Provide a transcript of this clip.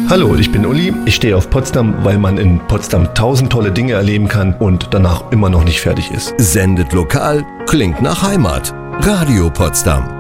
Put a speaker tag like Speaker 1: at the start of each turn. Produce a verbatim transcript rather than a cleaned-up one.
Speaker 1: Hallo, ich bin Uli. Ich stehe auf Potsdam, weil man in Potsdam tausend tolle Dinge erleben kann und danach immer noch nicht fertig ist.
Speaker 2: Sendet lokal, klingt nach Heimat. Radio Potsdam.